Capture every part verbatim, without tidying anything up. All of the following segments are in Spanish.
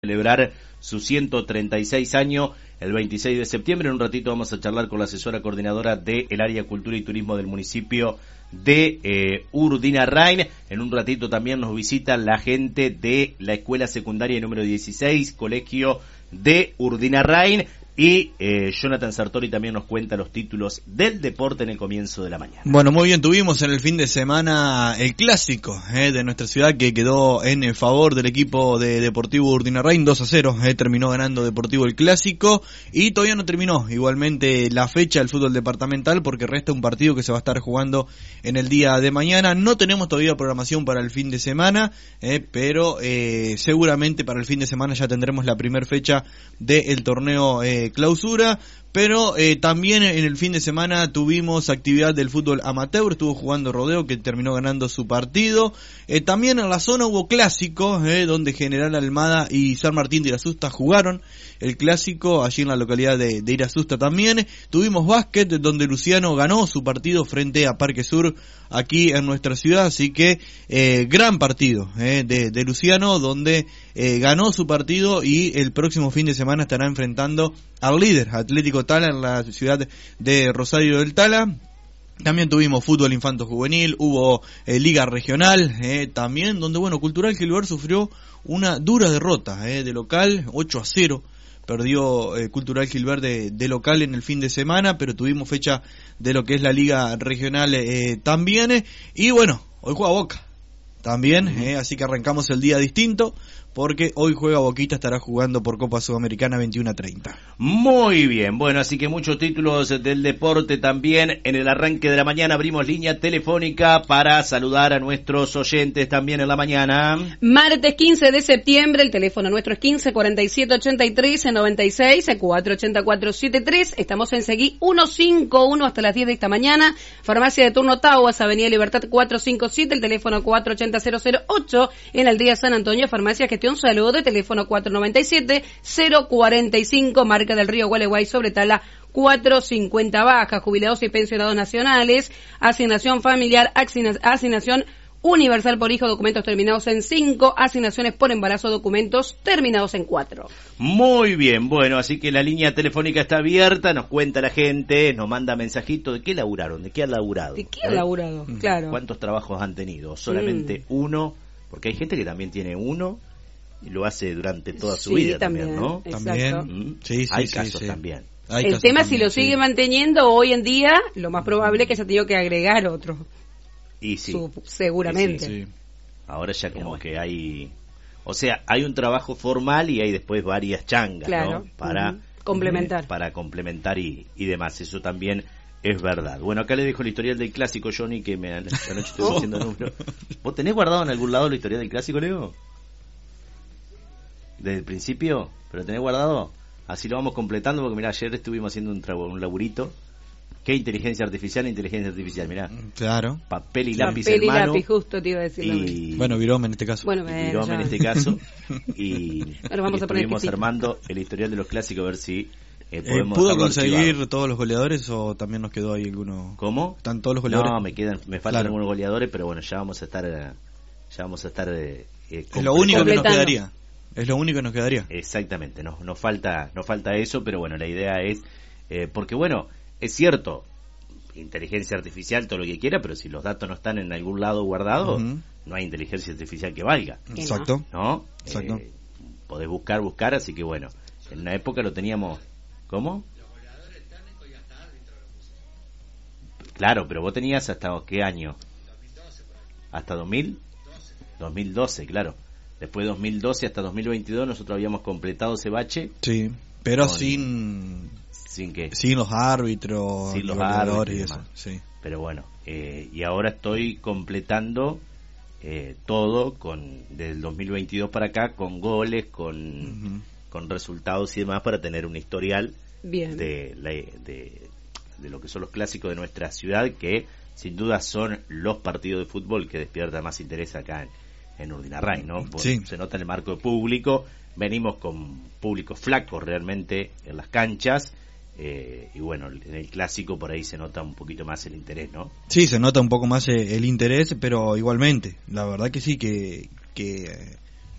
celebrar su ciento treinta y seis año el veintiséis de septiembre. En un ratito vamos a charlar con la asesora coordinadora del área Cultura y Turismo del municipio de eh, Urdinarrain. En un ratito también nos visita la gente de la escuela secundaria número dieciséis, colegio de Urdinarrain. Y eh, Jonathan Sartori también nos cuenta los títulos del deporte en el comienzo de la mañana. Bueno, muy bien, tuvimos en el fin de semana el clásico eh, de nuestra ciudad que quedó en favor del equipo de Deportivo Urdinarrain, dos a cero, eh, terminó ganando Deportivo el clásico y todavía no terminó igualmente la fecha del fútbol departamental porque resta un partido que se va a estar jugando en el día de mañana. No tenemos todavía programación para el fin de semana, eh, pero eh, seguramente para el fin de semana ya tendremos la primera fecha del torneo eh, clausura, pero eh, también en el fin de semana tuvimos actividad del fútbol amateur, estuvo jugando Rodeo que terminó ganando su partido, eh, también en la zona hubo clásicos, eh, donde General Almada y San Martín de Irasusta jugaron el clásico, allí en la localidad de, de Irasusta también, tuvimos básquet donde Luciano ganó su partido frente a Parque Sur aquí en nuestra ciudad, así que eh, gran partido eh, de, de Luciano donde eh, ganó su partido y el próximo fin de semana estará enfrentando al líder Atlético Tala en la ciudad de Rosario del Tala. También tuvimos fútbol infanto juvenil, hubo eh, liga regional eh, también, donde bueno, Cultural Gilbert sufrió una dura derrota eh, de local, ocho a cero. Perdió eh, Cultural Gilbert de, de local en el fin de semana, pero tuvimos fecha de lo que es la liga regional eh, también. Eh, y bueno, hoy juega Boca también, eh, así que arrancamos el día distinto, porque hoy juega Boquita, estará jugando por Copa Sudamericana veintiuno a treinta. Muy bien, bueno, así que muchos títulos del deporte también. En el arranque de la mañana abrimos línea telefónica para saludar a nuestros oyentes también en la mañana. Martes quince de septiembre, el teléfono nuestro es quince cuarenta y siete ochenta y tres noventa y seis, cuatro ochenta cuatro setenta y tres. Estamos en Seguí ciento cincuenta y uno hasta las diez de esta mañana. Farmacia de Turno Tahuas, Avenida Libertad cuatrocientos cincuenta y siete, el teléfono cuatro ochenta cero cero ocho. En Aldea San Antonio, Farmacia Gestión Salud, de teléfono cuatro noventa y siete cero cuarenta y cinco, Marca del Río Gualeguay sobre Tala cuatrocientos cincuenta Baja. Jubilados y pensionados nacionales, asignación familiar, asignación universal por hijo, documentos terminados en cinco, asignaciones por embarazo, documentos terminados en cuatro. Muy bien, bueno, así que la línea telefónica está abierta, nos cuenta la gente, nos manda mensajitos. ¿De qué laburaron? ¿De qué han laburado? ¿De qué han laburado? ¿Eh? Claro. ¿Cuántos trabajos han tenido? ¿Solamente mm. uno? Porque hay gente que también tiene uno y lo hace durante toda su sí, vida también, también, ¿no? También, ¿Mm? sí, sí, hay sí, casos sí. también. Hay el casos tema también, si lo sí. sigue manteniendo hoy en día, lo más probable es que se ha tenido que agregar otro. Y sí. Su, seguramente. Y sí, sí. Ahora ya como que hay, o sea, hay un trabajo formal y hay después varias changas, claro, ¿no? Para uh-huh. complementar. Eh, para complementar y, y demás, eso también es verdad. Bueno, acá le dejo el historial del clásico, Johnny, que me anoche estoy oh. haciendo número. ¿Vos tenés guardado en algún lado el historial del clásico, Leo? ¿Desde el principio? ¿Pero tenés guardado? Así lo vamos completando, porque mirá, ayer estuvimos haciendo un, trago, un laburito. ¿Qué inteligencia artificial? Inteligencia artificial, mirá. Claro. Papel y lápiz Papel en mano. Papel y lápiz, justo te iba a decir. Y... Bueno, virome en este caso. Bueno, y virome ya. en este caso. Y, bueno, vamos y a poner estuvimos quisito. armando el historial de los clásicos, a ver si eh, podemos... Eh, ¿Pudo conseguir archivado. todos los goleadores o también nos quedó ahí alguno? ¿Cómo? ¿Están todos los goleadores? No, me quedan, me faltan claro. algunos goleadores, pero bueno, ya vamos a estar... Ya vamos a estar... Eh, es lo único que nos quedaría. Es lo único que nos quedaría. Exactamente, nos, nos falta nos falta eso, pero bueno, la idea es... Eh, porque bueno, es cierto... inteligencia artificial, todo lo que quiera, pero si los datos no están en algún lado guardados, uh-huh. no hay inteligencia artificial que valga. Exacto. ¿No? Exacto. Eh, podés buscar, buscar, así que bueno, en una época lo teníamos... ¿Cómo? Los goleadores técnicos y hasta árbitros. Claro, pero vos tenías hasta ¿qué año? dos mil doce. ¿Hasta dos mil? dos mil doce, claro. Después de dos mil doce hasta dos mil veintidós nosotros habíamos completado ese bache. Sí, pero con... sin... ¿Sin qué? Sin los árbitros, sin los, los árbitros y eso, sí. Pero bueno, eh, y ahora estoy completando eh, todo con del dos mil veintidós para acá, con goles, con, uh-huh. con resultados y demás, para tener un historial Bien. De, la, de, de lo que son los clásicos de nuestra ciudad, que sin duda son los partidos de fútbol que despiertan más interés acá en, en Urdinarrain, ¿no? Pues sí. Se nota en el marco de público, venimos con público flaco realmente en las canchas. Eh, y bueno, en el clásico por ahí se nota un poquito más el interés, ¿no? Sí, se nota un poco más el interés, pero igualmente, la verdad que sí, que, que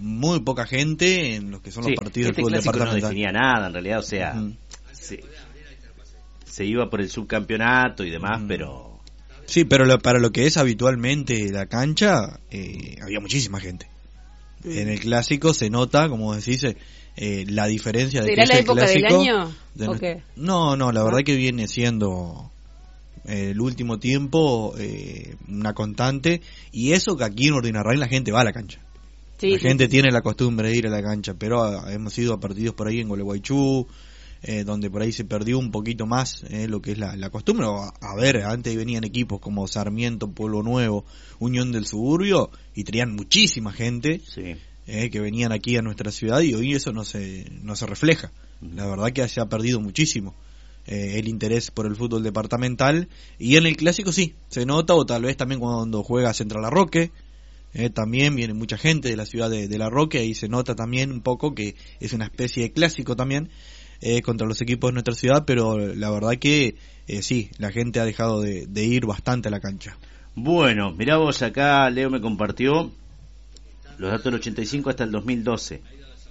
muy poca gente en los que son sí, los partidos este del fútbol clásico departamental. no definía nada, en realidad, o sea, uh-huh. se, se iba por el subcampeonato y demás, uh-huh. pero... Sí, pero lo, para lo que es habitualmente la cancha, eh, había muchísima gente. Uh-huh. En el clásico se nota, como decís, eh, la diferencia de que ¿será es la el época clásico del año? De ¿O qué? No, no, la verdad que viene siendo... el último tiempo eh, una constante, y eso que aquí en Urdinarrain la gente va a la cancha, sí, la sí, gente sí. tiene la costumbre de ir a la cancha, pero a, hemos ido a partidos por ahí en Gualeguaychú, eh, donde por ahí se perdió un poquito más eh, lo que es la, la costumbre. A, a ver, antes venían equipos como Sarmiento, Pueblo Nuevo, Unión del Suburbio, y traían muchísima gente sí. eh, que venían aquí a nuestra ciudad, y hoy eso no se, no se refleja. Uh-huh. La verdad que se ha perdido muchísimo Eh, el interés por el fútbol departamental, y en el clásico sí, se nota, o tal vez también cuando juega Central Larroque, eh, también viene mucha gente de la ciudad de, de Larroque, ahí se nota también un poco que es una especie de clásico también eh, contra los equipos de nuestra ciudad, pero la verdad que eh, sí, la gente ha dejado de, de ir bastante a la cancha. Bueno, mirá vos, acá Leo me compartió los datos del ochenta y cinco hasta el dos mil doce.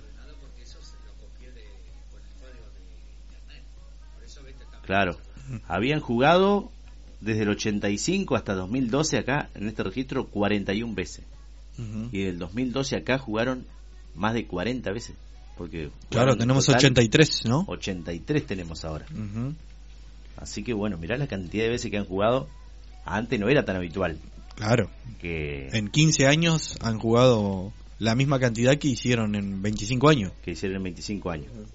Claro, habían jugado desde el ochenta y cinco hasta dos mil doce acá, en este registro, cuarenta y una veces. Uh-huh. Y del dos mil doce acá jugaron más de cuarenta veces. Porque claro, tenemos total, ochenta y tres, ¿no? ochenta y tres tenemos ahora. Uh-huh. Así que bueno, mirá la cantidad de veces que han jugado. Antes no era tan habitual. Claro. Que en quince años han jugado la misma cantidad que hicieron en veinticinco años. Que hicieron en veinticinco años. Uh-huh.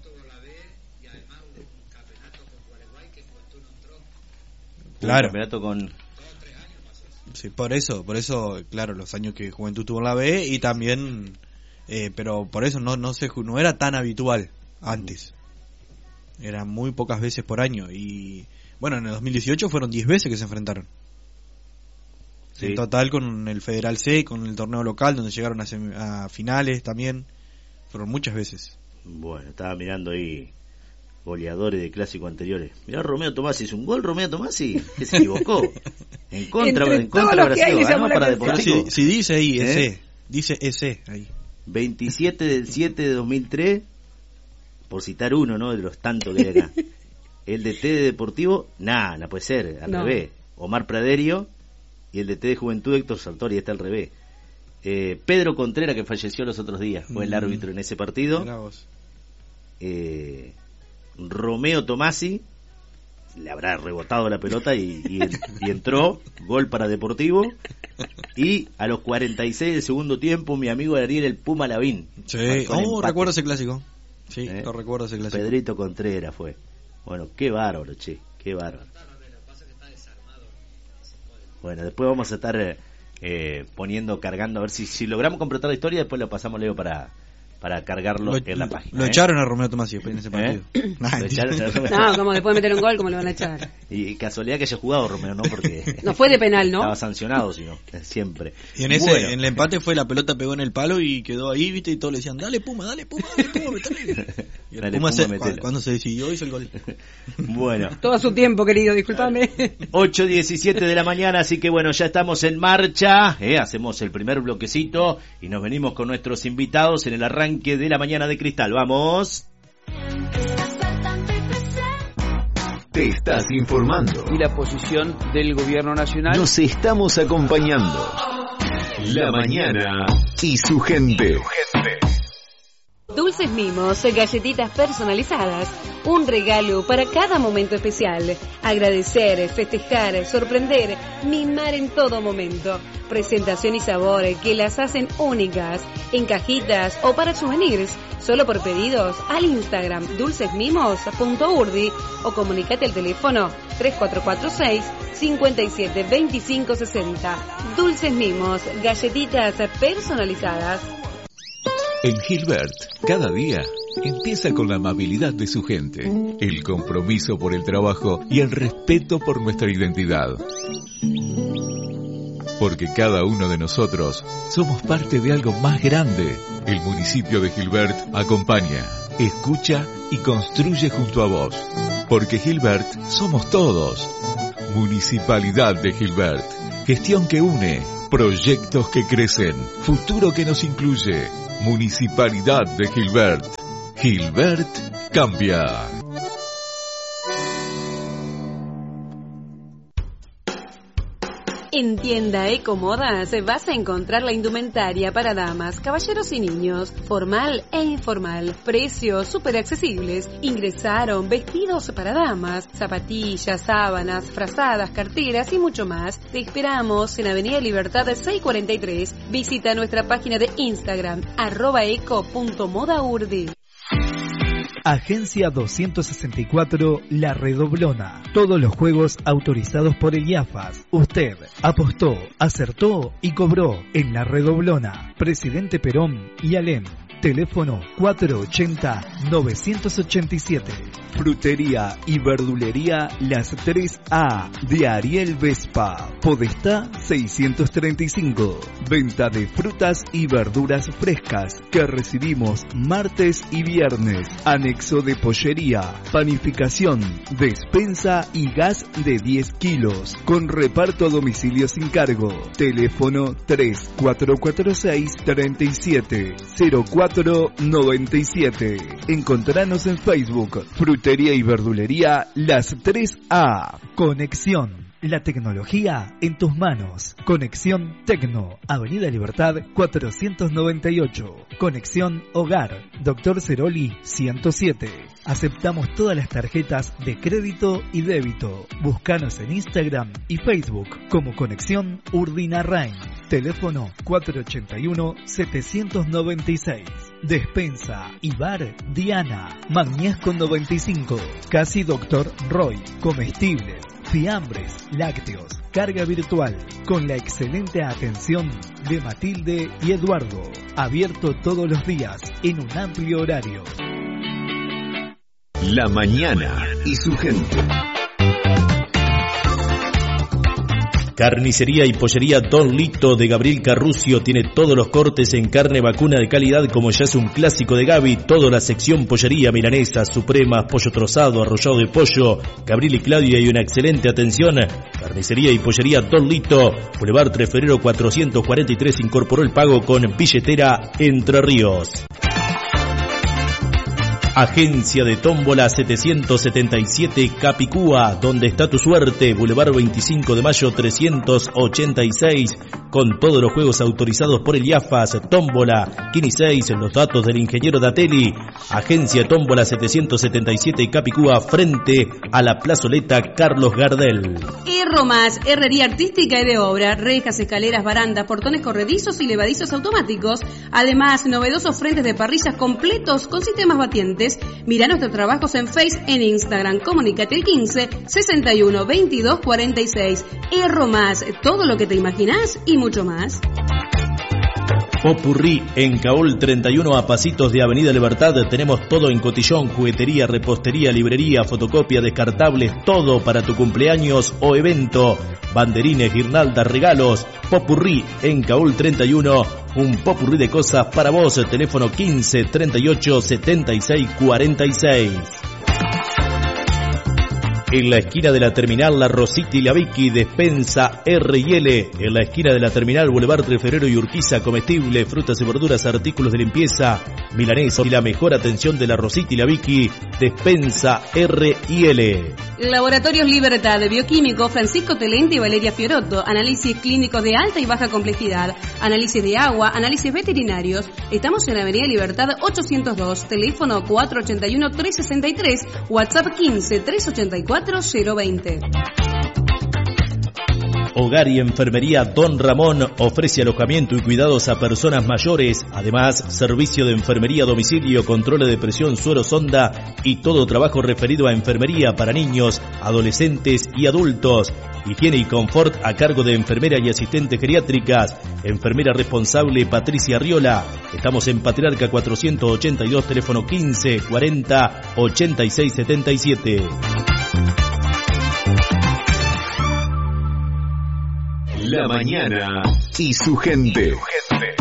Claro. Un campeonato con... Sí, por eso, por eso, claro, los años que Juventud tuvo en la B, y también, eh, pero por eso no no se no era tan habitual antes. Eran muy pocas veces por año, y bueno, en el dos mil dieciocho fueron diez veces que se enfrentaron. Sí. En total con el Federal C, con el torneo local, donde llegaron a, sem- a finales también, fueron muchas veces. Bueno, estaba mirando ahí goleadores de clásicos anteriores. Mirá, Romeo Tomasi hizo un gol, Romeo Tomasi, que se equivocó. En contra, en contra de Brasil, ganó para Deportivo. Si, si dice ahí, ¿Eh? ese, dice ese ahí. veintisiete del siete de dos mil tres, por citar uno, ¿no? De los tantos que hay acá. El D T de Deportivo, nada, no puede ser, al no. revés. Omar Praderio, y el D T de Juventud, Héctor Sartori, está al revés. Eh, Pedro Contreras, que falleció los otros días, fue el árbitro en ese partido. Eh... Romeo Tomasi, le habrá rebotado la pelota y, y, y entró, gol para Deportivo, y a los cuarenta y seis del segundo tiempo mi amigo Ariel el Puma Lavín. Sí, oh, recuerdo ese clásico. Sí, ¿Eh? lo recuerdo ese clásico. Pedrito Contreras fue. Bueno, qué bárbaro, che, qué bárbaro. Bueno, después vamos a estar eh, poniendo, cargando, a ver si, si logramos completar la historia, después lo pasamos, Leo, para... para cargarlo lo, en la página. Lo ¿eh? echaron a Romeo Tomasi en ese partido. ¿Eh? Nah, lo echaron a Romeo. No, como después de meter un gol, ¿cómo lo van a echar? Y casualidad que haya jugado Romeo, ¿no? Porque no fue de penal, ¿no? Estaba sancionado, sino siempre. Y en ese bueno. en el empate fue la pelota pegó en el palo y quedó ahí, ¿viste? Y todos le decían, dale Puma, dale Puma, dale Puma, metele. Y el dale, Puma, Puma se, cuando, cuando se decidió hizo el gol. Bueno. Todo a su tiempo, querido, discúlpame. ocho diecisiete de la mañana, así que bueno, ya estamos en marcha. ¿eh? Hacemos el primer bloquecito y nos venimos con nuestros invitados en el arranque de la mañana de Cristal. Vamos. Te estás informando. Y la posición del gobierno nacional. Nos estamos acompañando. La mañana y su gente. Dulces Mimos, galletitas personalizadas, un regalo para cada momento especial. Agradecer, festejar, sorprender, mimar en todo momento. Presentación y sabor que las hacen únicas, en cajitas o para souvenirs. Solo por pedidos al Instagram dulcesmimos punto urdi o comunicate al teléfono tres cuatro cuatro seis, cinco siete dos cinco seis cero. Dulces Mimos, galletitas personalizadas. En Gilbert, cada día empieza con la amabilidad de su gente, el compromiso por el trabajo y el respeto por nuestra identidad. Porque cada uno de nosotros somos parte de algo más grande. El municipio de Gilbert acompaña, escucha y construye junto a vos. Porque Gilbert somos todos. Municipalidad de Gilbert. Gestión que une, proyectos que crecen, futuro que nos incluye. Municipalidad de Gilbert. Gilbert cambia. En Tienda Ecomodas vas a encontrar la indumentaria para damas, caballeros y niños, formal e informal, precios súper accesibles. Ingresaron vestidos para damas, zapatillas, sábanas, frazadas, carteras y mucho más. Te esperamos en Avenida Libertad seiscientos cuarenta y tres. Visita nuestra página de Instagram, arroba eco punto moda urdi. Agencia doscientos sesenta y cuatro La Redoblona. Todos los juegos autorizados por el I A F A S. Usted apostó, acertó y cobró en La Redoblona. Presidente Perón y Alem. Teléfono cuatrocientos ochenta, novecientos ochenta y siete. Frutería y verdulería Las tres A de Ariel Vespa. Podestá seiscientos treinta y cinco. Venta de frutas y verduras frescas que recibimos martes y viernes. Anexo de pollería, panificación, despensa y gas de diez kilos. Con reparto a domicilio sin cargo. Teléfono tres cuatro cuatro seis, tres siete cero cuatro nueve siete. Encontranos en Facebook. Frutería y verdulería Las tres A. Conexión. La tecnología en tus manos. Conexión Tecno, Avenida Libertad cuatrocientos noventa y ocho. Conexión Hogar, Doctor Ceroli ciento siete. Aceptamos todas las tarjetas de crédito y débito. Búscanos en Instagram y Facebook como Conexión Urdinarrain. Teléfono cuatrocientos ochenta y uno, setecientos noventa y seis. Despensa y bar Diana, Magniesco noventa y cinco. Casi Doctor Roy. Comestibles, fiambres, lácteos, carga virtual, con la excelente atención de Matilde y Eduardo. Abierto todos los días en un amplio horario. La mañana y su gente. Carnicería y pollería Don Lito de Gabriel Carrucio tiene todos los cortes en carne vacuna de calidad como ya es un clásico de Gaby. Toda la sección pollería, milanesas, supremas, pollo trozado, arrollado de pollo. Gabriel y Claudia y una excelente atención. Carnicería y pollería Don Lito, Boulevard tres de febrero cuatrocientos cuarenta y tres, incorporó el pago con billetera Entre Ríos. Agencia de Tómbola setecientos setenta y siete Capicúa, donde está tu suerte, Boulevard veinticinco de mayo trescientos ochenta y seis, con todos los juegos autorizados por el I A F A S, Tómbola, Kini seis, los datos del ingeniero Datelli. Agencia de Tómbola setecientos setenta y siete Capicúa, frente a la plazoleta Carlos Gardel. Hierro Más, herrería artística y de obra, rejas, escaleras, barandas, portones corredizos y levadizos automáticos, además novedosos frentes de parrillas completos con sistemas batientes. Mira nuestros trabajos en Face, en Instagram. Comunícate el quince, sesenta y uno, veintidós, cuarenta y seis. Hierro Más, todo lo que te imaginás y mucho más. Popurrí en Caol treinta y uno, a pasitos de Avenida Libertad. Tenemos todo en cotillón, juguetería, repostería, librería, fotocopia, descartables, todo para tu cumpleaños o evento. Banderines, guirnaldas, regalos. Popurrí en Caol treinta y uno, un popurrí de cosas para vos. Teléfono quince, treinta y ocho, setenta y seis, cuarenta y seis. En la esquina de la terminal La Rosita y la Vicky, despensa R y L. En la esquina de la terminal Boulevard tres de febrero y Urquiza, comestible, frutas y verduras, artículos de limpieza, milanesa y la mejor atención de La Rosita y la Vicky, despensa R y L. Laboratorios Libertad, Bioquímico, Francisco Telente y Valeria Fiorotto. Análisis clínicos de alta y baja complejidad. Análisis de agua, análisis veterinarios. Estamos en Avenida Libertad ochocientos dos. Teléfono cuatrocientos ochenta y uno, trescientos sesenta y tres. WhatsApp quince, trescientos ochenta y cuatro, cero veinte. Hogar y Enfermería Don Ramón ofrece alojamiento y cuidados a personas mayores, además servicio de enfermería a domicilio, control de presión, suero, sonda y todo trabajo referido a enfermería para niños, adolescentes y adultos. Higiene y confort a cargo de enfermera y asistentes geriátricas. Enfermera responsable Patricia Riola. Estamos en Patriarca cuatrocientos ochenta y dos, teléfono quince, cuarenta, ochenta y seis, setenta y siete. La mañana y su gente.